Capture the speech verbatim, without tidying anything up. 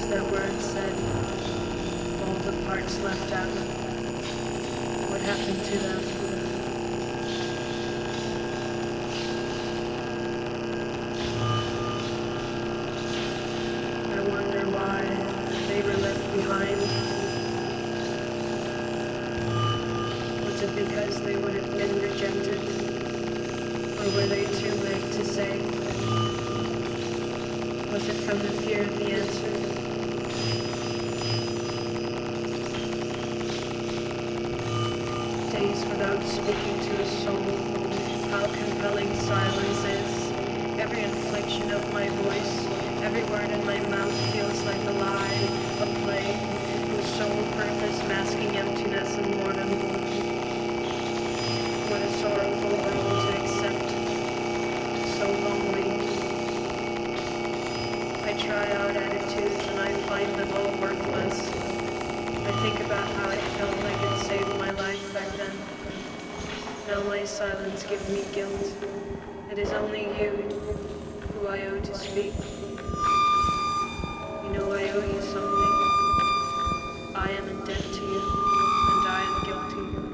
things that weren't said, all the parts left out. What happened to them? I wonder why they were left behind. Was it because they would have been rejected? Or were they too late to say? Was it from the fear of the answer? Days without speaking to a soul, how compelling silence is. Every inflection of my voice, every word in my mouth feels like a lie, a play, whose sole purpose masking emptiness and boredom. What a sorrowful world to accept, so lonely. I try out attitudes and I find them all worthless. I think about how I felt like it saved my life back then. Now my silence gives me guilt. It is only you who I owe to speak.